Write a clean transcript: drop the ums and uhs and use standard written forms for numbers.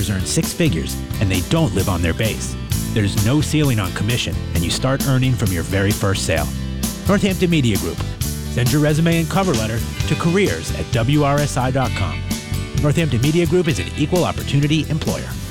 leaders earn six figures and they don't live on their base. There's no ceiling on commission, and you start earning from your very first sale. Northampton Media Group. Send your resume and cover letter to careers@wrsi.com. Northampton Media Group is an equal opportunity employer.